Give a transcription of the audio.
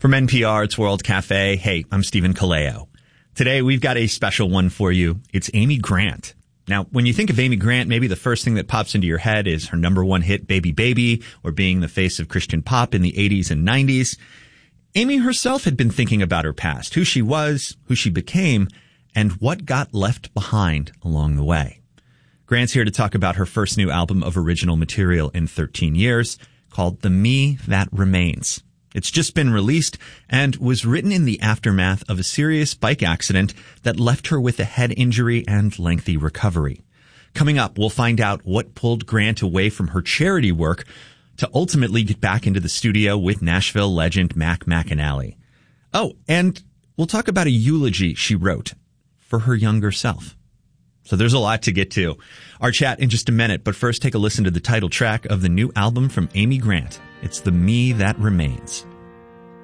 From NPR, it's World Cafe. Hey, I'm Stephen Kaleo. Today, we've got a special one for you. It's Amy Grant. Now, when you think of Amy Grant, maybe the first thing that pops into your head is her number one hit, Baby Baby, or being the face of Christian pop in the 80s and 90s. Amy herself had been thinking about her past, who she was, who she became, and what got left behind along the way. Grant's here to talk about her first new album of original material in 13 years, called The Me That Remains. It's just been released and was written in the aftermath of a serious bike accident that left her with a head injury and lengthy recovery. Coming up, we'll find out what pulled Grant away from her charity work to ultimately get back into the studio with Nashville legend Mac McAnally. Oh, and we'll talk about a eulogy she wrote for her younger self. So there's a lot to get to. Our chat in just a minute, but first take a listen to the title track of the new album from Amy Grant. It's The Me That Remains.